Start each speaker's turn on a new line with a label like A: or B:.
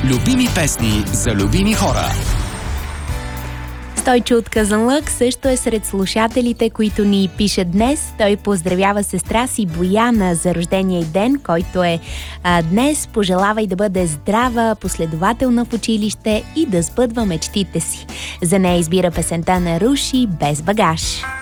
A: Любими песни за любими хора.
B: Стойчо от Казанлък също е сред слушателите, които ни пишат днес. Той поздравява сестра си Бояна за рождения ден, който е днес. Пожелава и да бъде здрава, последователна в училище и да сбъдва мечтите си. За нея избира песента на Руши "Без багаж".